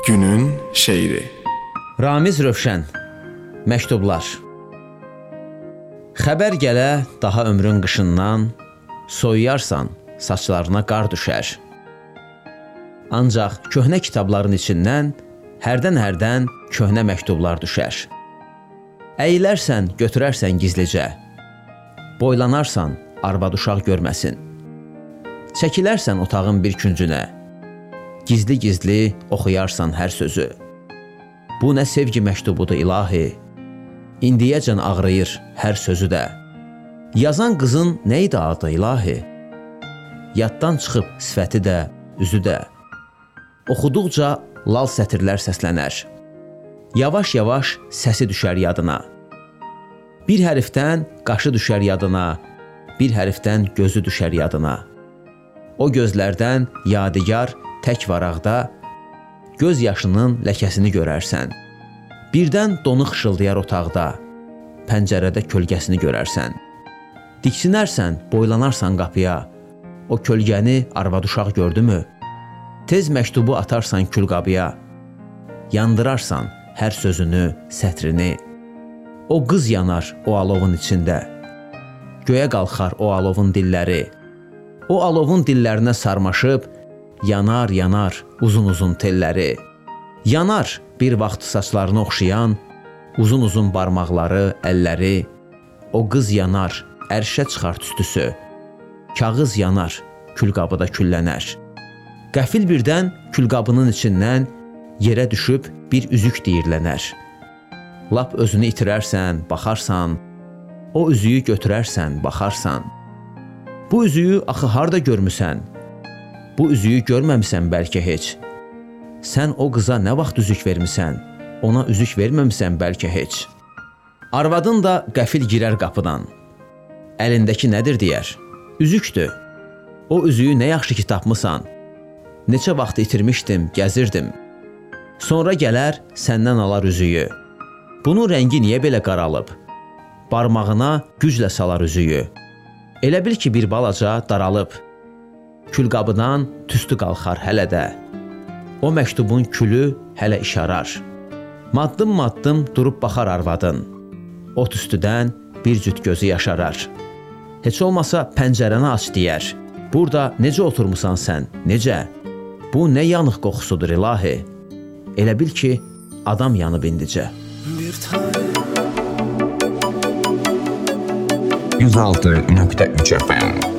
Günün şeiri. Ramiz Rövşən. Məktublar. Xəbər gələ daha ömrün qışından, soyuyarsan, saçlarına qar düşər. Ancaq köhnə kitabların içindən hərdən köhnə məktublar düşər. Əyilərsən, götürərsən gizlicə. Boylanarsan, arvad uşaq görməsin. Çəkilərsən otağın bir küncünə. Gizli-gizli oxuyarsan hər sözü. Bu nə sevgi məktubudur ilahi. İndiyəcən ağrıyır hər sözü də. Yazan qızın nə idi adı ilahi? Yaddan çıxıb sifəti də, üzü də. Oxuduqca lal sətirlər səslənər. Yavaş-yavaş səsi düşər yadına. Bir hərfdən qaşı düşər yadına, bir hərfdən gözü düşər yadına. O gözlərdən yadigar tək varaqda göz yaşının ləkəsini görərsən. Birdən donuq xışıldayar otaqda, pəncərədə kölgəsini görərsən. Diksinərsən, boylanarsan qapıya, o kölgəni arvad uşaq gördümü? Tez məktubu atarsan külqabıya, yandırarsan hər sözünü, sətrini. O qız yanar o alovun içində, göyə qalxar o alovun dilləri. O alovun dillərinə sarmaşıb, yanar uzun telləri. Yanar bir vaxt saçlarını oxşayan, uzun barmaqları, əlləri. O qız yanar, ərşə çıxar tüstüsü. Kağız yanar, külqabıda küllənər. Qəfil birdən külqabının içindən yerə düşüb bir üzük deyirlənər. Lap özünü itirərsən, baxarsan, o üzüyü götürərsən, baxarsan. Bu üzüyü axı harda görmüsən? Bu üzüyü görməmisən bəlkə heç. Sən o qıza nə vaxt üzük vermisən? Ona üzük verməmisən bəlkə heç. Arvadın da qəfil girər qapıdan. Əlindəki nədir deyər? Üzükdür. O üzüyü nə yaxşı ki tapmısan. Neçə vaxt itirmişdim, gəzirdim. Sonra gələr, səndən alar üzüyü. Bunun rəngi niyə belə qaralıb? Barmağına güclə salar üzüyü. Elə bil ki bir balaca daralıb. Külqabıdan tüstü qalxar hələ də. O məktubun külü hələ işarar. Maddım durub baxar arvadın. O tüstüdən bir cüt gözü yaşarar. Heç olmasa pəncərəni aç deyər. Burada necə oturmusan sən, necə? Bu nə yanıq qoxusudur ilahi? Elə bil ki adam yanıb indicə. 106.3 FM